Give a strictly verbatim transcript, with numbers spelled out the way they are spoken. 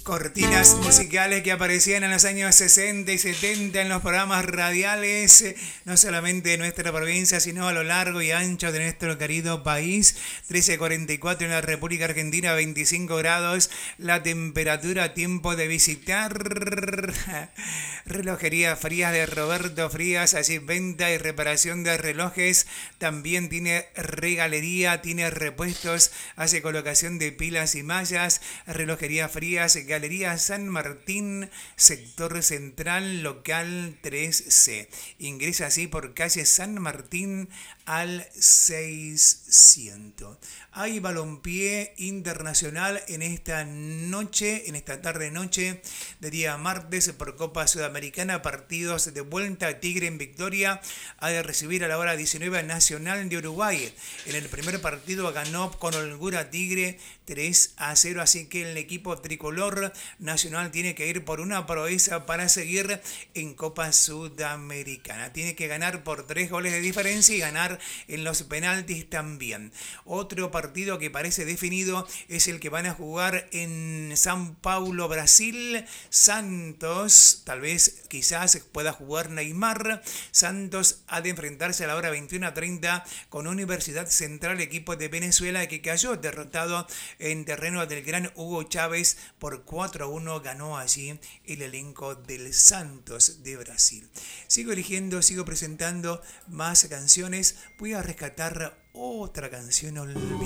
Cortinas musicales que aparecían en los años sesenta y setenta en los programas radiales, no solamente de nuestra provincia, sino a lo largo y ancho de nuestro querido país. trece cuarenta y cuatro en la República Argentina, veinticinco grados, la temperatura, tiempo de visitar. Relojería Frías de Roberto Frías, allí venta y reparación de relojes. También tiene regalería, tiene repuestos, hace colocación de pilas y mallas. Relojería Frías, Galería San Martín, sector central, local tres ce. Ingresa así por calle San Martín al seiscientos. Hay balompié internacional en esta noche, en esta tarde-noche de día martes por Copa Sudamericana. Partidos de vuelta. Tigre en Victoria ha de recibir a la hora diecinueve a Nacional de Uruguay. En el primer partido ganó con holgura Tigre tres a cero, así que el equipo tricolor nacional tiene que ir por una proeza para seguir en Copa Sudamericana. Tiene que ganar por tres goles de diferencia y ganar en los penaltis también. Otro partido que parece definido es el que van a jugar en São Paulo, Brasil. Santos, tal vez quizás pueda jugar Neymar. Santos ha de enfrentarse a la hora veintiuno a treinta con Universidad Central, equipo de Venezuela que cayó derrotado en terreno del gran Hugo Chávez por cuatro a uno. Ganó allí el elenco del Santos de Brasil. Sigo eligiendo, sigo presentando más canciones. Voy a rescatar otra canción olvidada.